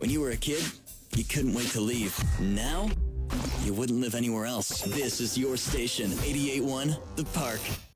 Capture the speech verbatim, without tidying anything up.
When you were a kid, you couldn't wait to leave. Now, you wouldn't live anywhere else. This is your station, eighty-eight point one The Park.